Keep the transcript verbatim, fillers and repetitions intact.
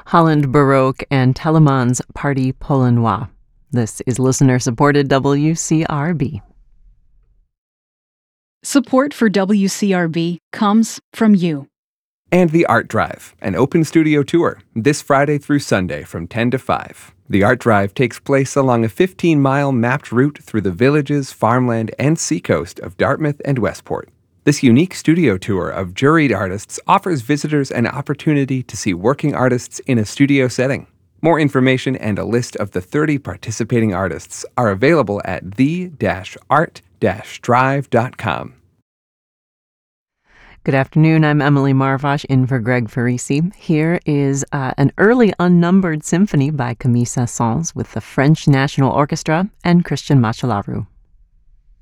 Holland Baroque and Telemann's Partie Polonoise. This is listener-supported W C R B. Support for W C R B comes from you. And the Art Drive, an open studio tour, this Friday through Sunday from ten to five. The Art Drive takes place along a fifteen-mile mapped route through the villages, farmland, and seacoast of Dartmouth and Westport. This unique studio tour of juried artists offers visitors an opportunity to see working artists in a studio setting. More information and a list of the thirty participating artists are available at the art drive dot com. Good afternoon, I'm Emily Marvash in for Greg Farisi. Here is uh, an early unnumbered symphony by Camille Saint-Saëns with the French National Orchestra and Christian Machelaru.